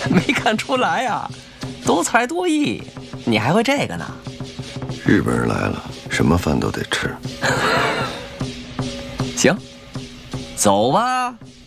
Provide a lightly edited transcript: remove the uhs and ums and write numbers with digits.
没看出来啊，多才多艺，你还会这个呢？ 日本人来了，什么饭都得吃。 行，走吧。